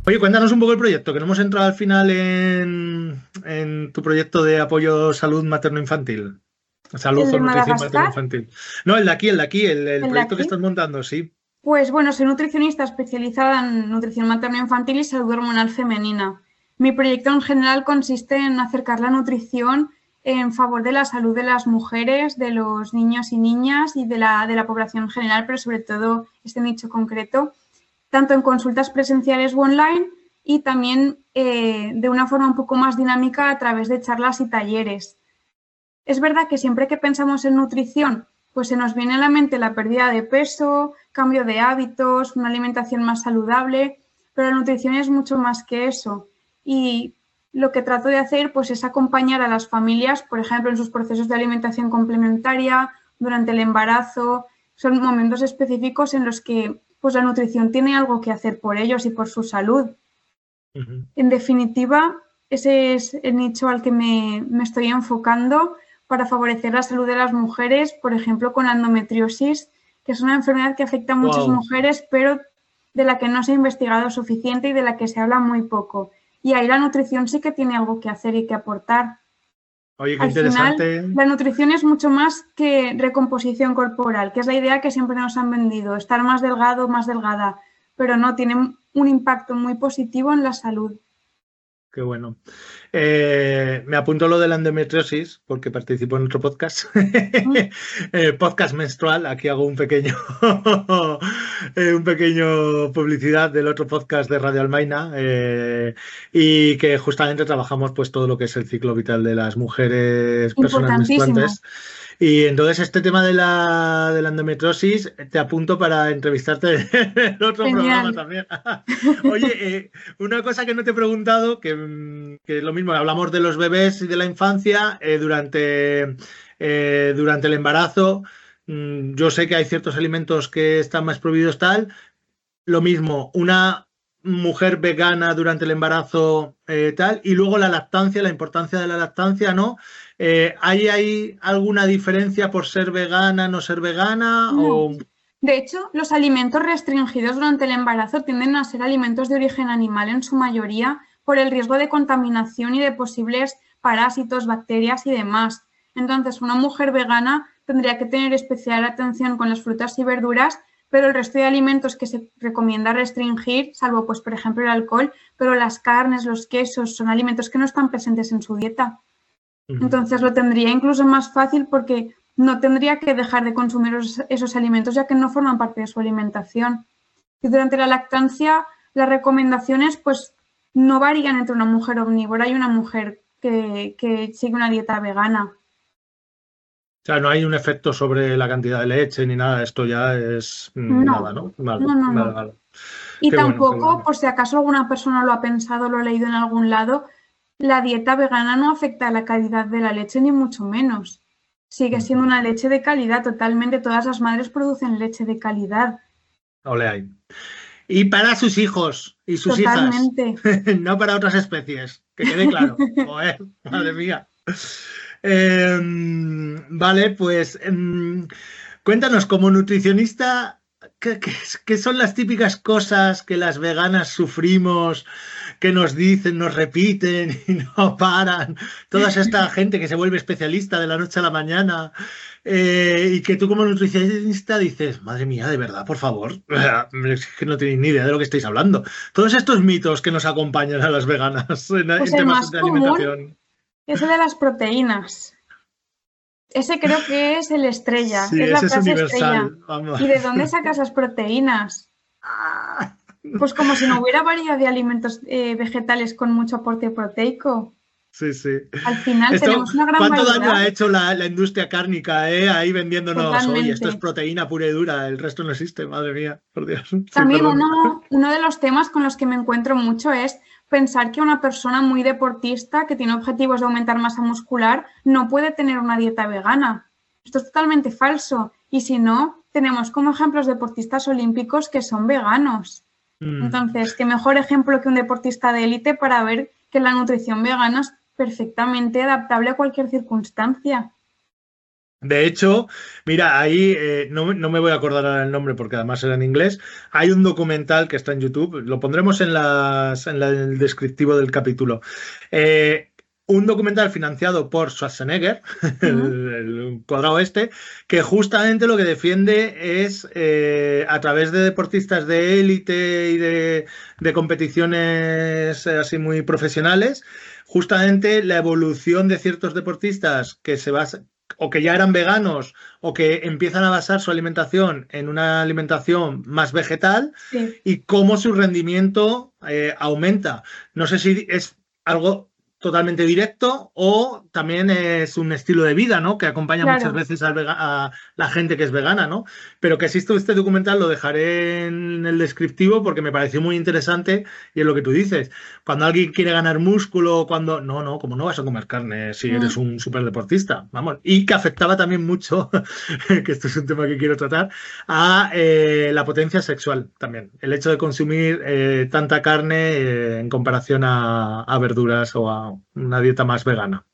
Oye, cuéntanos un poco el proyecto, que no hemos entrado al final en tu proyecto de apoyo salud materno-infantil. Salud El o de nutrición Madagascar, materno-infantil. No, el el de proyecto que aquí. estás montando, sí. Pues bueno, soy nutricionista especializada en nutrición materno-infantil y salud hormonal femenina. Mi proyecto en general consiste en acercar la nutrición en favor de la salud de las mujeres, de los niños y niñas y de la población en general, pero sobre todo este nicho concreto, tanto en consultas presenciales o online y también de una forma un poco más dinámica a través de charlas y talleres. Es verdad que siempre que pensamos en nutrición, pues se nos viene a la mente la pérdida de peso, cambio de hábitos, una alimentación más saludable, pero la nutrición es mucho más que eso. Y lo que trato de hacer pues es acompañar a las familias, por ejemplo, en sus procesos de alimentación complementaria, durante el embarazo. Son momentos específicos en los que pues la nutrición tiene algo que hacer por ellos y por su salud. Ujú. En definitiva, ese es el nicho al que me estoy enfocando para favorecer la salud de las mujeres, por ejemplo, con la endometriosis, que es una enfermedad que afecta a muchas Wow. mujeres, pero de la que no se ha investigado suficiente y de la que se habla muy poco. Y ahí la nutrición sí que tiene algo que hacer y que aportar. Oye, qué Al final, interesante. la nutrición es mucho más que recomposición corporal, que es la idea que siempre nos han vendido, estar más delgado, más delgada, pero no, tiene un impacto muy positivo en la salud. Qué bueno. Me apunto lo de la endometriosis porque participo en otro podcast, podcast menstrual. Aquí hago un pequeño, un pequeño publicidad del otro podcast de Radio Almaina y que justamente trabajamos pues todo lo que es el ciclo vital de las mujeres, personas Importantísimo. menstruantes. Y entonces este tema de la endometriosis te apunto para entrevistarte en el otro programa Genial. también. Oye, una cosa que no te he preguntado, que es lo mismo, hablamos de los bebés y de la infancia durante el embarazo. Yo sé que hay ciertos alimentos que están más prohibidos tal. Lo mismo, una mujer vegana durante el embarazo tal, y luego la lactancia, la importancia de la lactancia, ¿no? ¿Hay ahí alguna diferencia por ser vegana, no ser vegana? No. O... De hecho, los alimentos restringidos durante el embarazo tienden a ser alimentos de origen animal en su mayoría por el riesgo de contaminación y de posibles parásitos, bacterias y demás. Entonces, una mujer vegana tendría que tener especial atención con las frutas y verduras, pero el resto de alimentos que se recomienda restringir, salvo pues por ejemplo el alcohol, pero las carnes, los quesos son alimentos que no están presentes en su dieta. Ujú. Entonces lo tendría incluso más fácil porque no tendría que dejar de consumir esos alimentos ya que no forman parte de su alimentación. Y durante la lactancia las recomendaciones pues no varían entre una mujer omnívora y una mujer que sigue una dieta vegana. O sea, no hay un efecto sobre la cantidad de leche ni nada, esto ya es nada, No, ¿no? Vale, no, no, vale, no. vale. Y Qué bueno, qué tampoco, bueno. por si acaso alguna persona lo ha pensado, lo ha leído en algún lado, la dieta vegana no afecta a la calidad de la leche, ni mucho menos. Sigue siendo una leche de calidad totalmente. Todas las madres producen leche de calidad. Ole ahí. Y para sus hijos y sus hijas, Totalmente. no para otras especies, que quede claro. Joder, madre mía. Vale, pues cuéntanos, como nutricionista, ¿qué son las típicas cosas que las veganas sufrimos, que nos dicen, nos repiten y no paran? Toda esta gente que se vuelve especialista de la noche a la mañana y que tú como nutricionista dices, madre mía, de verdad, por favor, es que no tenéis ni idea de lo que estáis hablando. Todos estos mitos que nos acompañan a las veganas Pues en el temas más de común alimentación. es el de las proteínas. Ese creo que es el estrella, Sí, es la ese es frase estrella. universal. Vamos. ¿Y de dónde sacas las proteínas? Ah. Pues como si no hubiera variedad de alimentos vegetales con mucho aporte proteico. Sí, sí. Al final Esto, tenemos una gran ¿cuánto daño variedad, ha hecho la industria cárnica, ahí vendiéndonos, oye, esto es totalmente. proteína pura y dura, el resto no existe, madre mía, por Dios. Sí, También perdón. uno de los temas con los que me encuentro mucho es pensar que una persona muy deportista que tiene objetivos de aumentar masa muscular no puede tener una dieta vegana. Esto es totalmente falso. Y si no, tenemos como ejemplos deportistas olímpicos que son veganos. Mm. Entonces, qué mejor ejemplo que un deportista de élite para ver que la nutrición vegana es perfectamente adaptable a cualquier circunstancia. De hecho, mira, ahí no me voy a acordar ahora el nombre porque además era en inglés. Hay un documental que está en YouTube, lo pondremos el descriptivo del capítulo. Eh, un documental financiado por Schwarzenegger, Mm, el cuadrado este, que justamente lo que defiende es, a través de deportistas de élite y de competiciones así muy profesionales, justamente la evolución de ciertos deportistas que se basa o que ya eran veganos o que empiezan a basar su alimentación en una alimentación más vegetal sí, y cómo su rendimiento aumenta. No sé si es algo totalmente directo o también es un estilo de vida, ¿no? Que acompaña muchas claro. veces a la gente que es vegana, ¿no? Pero que existe este documental lo dejaré en el descriptivo porque me pareció muy interesante y es lo que tú dices. Cuando alguien quiere ganar músculo, cuando... No, no, como no vas a comer carne si eres Mm. un superdeportista, vamos. Y que afectaba también mucho, que esto es un tema que quiero tratar, a la potencia sexual también. El hecho de consumir tanta carne en comparación a verduras o a una dieta más vegana.